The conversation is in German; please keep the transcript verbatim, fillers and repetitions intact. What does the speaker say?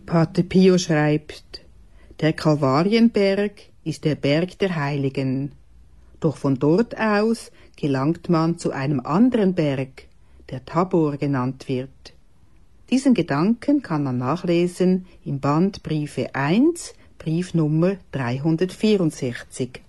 Pater Pio schreibt, der Kalvarienberg ist der Berg der Heiligen. Doch von dort aus gelangt man zu einem anderen Berg, der Tabor genannt wird. Diesen Gedanken kann man nachlesen im Band Briefe eins, Briefnummer dreihundertvierundsechzig.